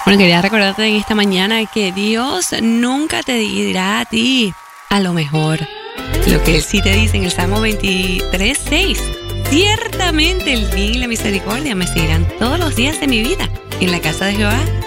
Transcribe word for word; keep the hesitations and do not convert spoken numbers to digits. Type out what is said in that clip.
Bueno, quería recordarte en esta mañana que Dios nunca te dirá a ti a lo mejor. Lo que Él sí te dice en el Salmo veintitrés, seis. Ciertamente el bien y la misericordia me seguirán todos los días de mi vida. En la casa de Jehová